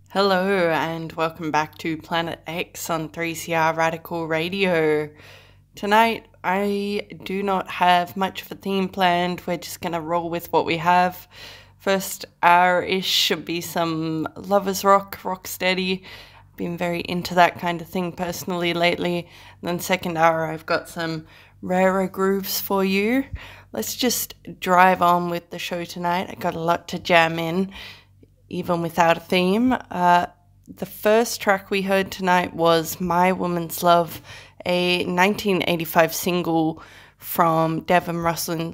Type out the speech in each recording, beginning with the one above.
Hello and welcome back to Planet X on 3CR Radical Radio. Tonight I do not have much of a theme planned, we're just going to roll with what we have. First hour-ish should be some lovers rock, rocksteady. Been very into that kind of thing personally lately. And then second hour I've got some rarer grooves for you. Let's just drive on with the show tonight. I got a lot to jam in, even without a theme. The first track we heard tonight was My Woman's Love, a 1985 single from Devin Russell.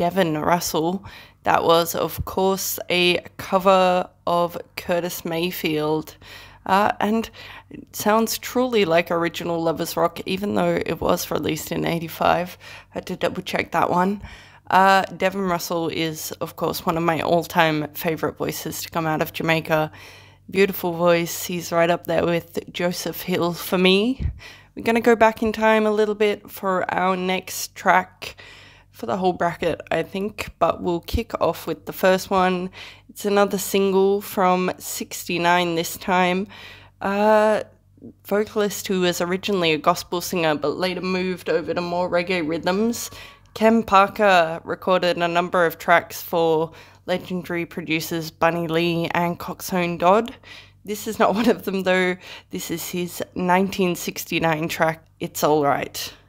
That was, of course, a cover of Curtis Mayfield. And it sounds truly like original Lovers Rock, even though it was released in 85. I had to double check that one. Devin Russell is, of course, one of my all-time favorite voices to come out of Jamaica. Beautiful voice. He's right up there with Joseph Hill for me. We're going to go back in time a little bit for our next track for the whole bracket, I think, but we'll kick off with the first one. It's another single from 69 this time. Vocalist who was originally a gospel singer but later moved over to more reggae rhythms. Ken Parker recorded a number of tracks for legendary producers Bunny Lee and Coxsone Dodd. This is not one of them though. This is his 1969 track, It's Alright.